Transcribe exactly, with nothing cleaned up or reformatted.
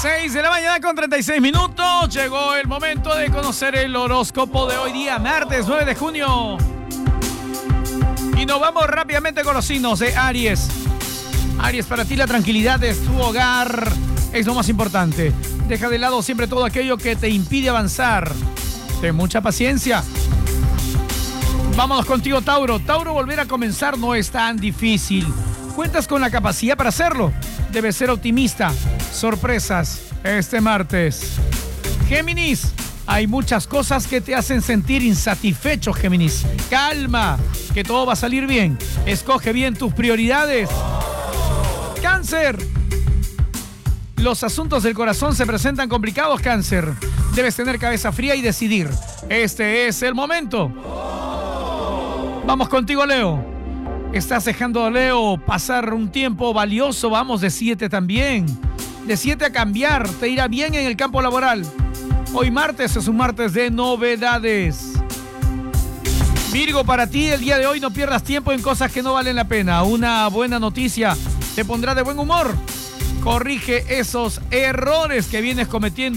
seis de la mañana con treinta y seis minutos. Llegó el momento de conocer el horóscopo de hoy día, martes nueve de junio. Y nos vamos rápidamente con los signos de Aries. Aries, para ti la tranquilidad de tu hogar es lo más importante. Deja de lado siempre todo aquello que te impide avanzar. Ten mucha paciencia. Vámonos contigo, Tauro. Tauro, volver a comenzar no es tan difícil. Cuentas con la capacidad para hacerlo. Debes ser optimista. Sorpresas este martes. Géminis, hay muchas cosas que te hacen sentir insatisfecho, Géminis. Calma, que todo va a salir bien. Escoge bien tus prioridades. Cáncer, los asuntos del corazón se presentan complicados, Cáncer. Debes tener cabeza fría y decidir. Este es el momento. Vamos contigo, Leo. Estás dejando, Leo, pasar un tiempo valioso. Vamos, de siete también. De siete a cambiar. Te irá bien en el campo laboral. Hoy martes es un martes de novedades. Virgo, para ti el día de hoy no pierdas tiempo en cosas que no valen la pena. Una buena noticia te pondrá de buen humor. Corrige esos errores que vienes cometiendo